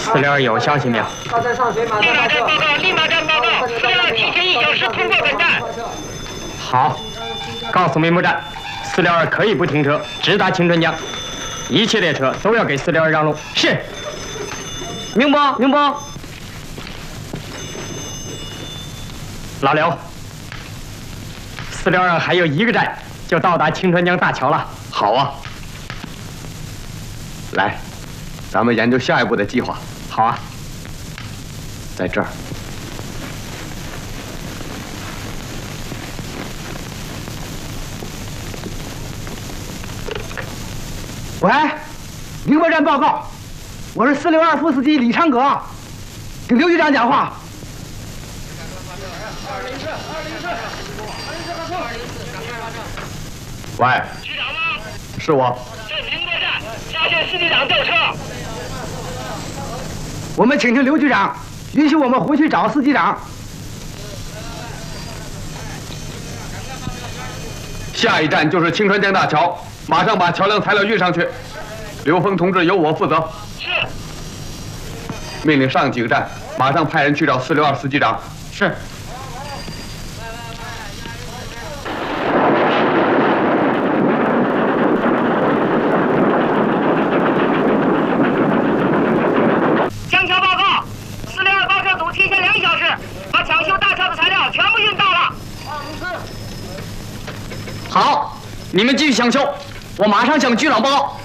402有消息没有？ 大站上水，马上发射。 立马站报告，402提前1小时通过本站。 好，告诉梅木站，402可以不停车，直达青春江，一切列车都要给402让路。是。明白，明白。老刘，402还有1个站就到达青川江大桥了。 好啊，来，咱们研究下一步的计划。 好啊， 在这儿。 喂，宁波站报告，我是402副司机李昌阁，跟刘局长讲话。 喂， 局长吗？ 是我。 在宁波站发现司机长吊车。 我们请求刘局长允许我们回去找司机长。 下一站就是青川江大桥，马上把桥梁材料运上去。刘峰同志由我负责。 是。 命令上几个站马上派人去找402司机长。 是。 江桥报告，402包车组提前2小时把抢修大桥的材料全部运到了。 好，你们继续抢修，我马上向局长报告。